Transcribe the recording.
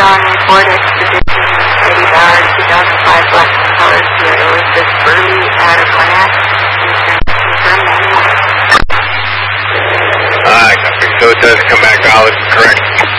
on report expedition, Eddie Ballard, 2005 Blackman Colors, Toyota Oasis, Burley, out of Gwinnett. Confirm manual. Copy. So it does come back valid, correct.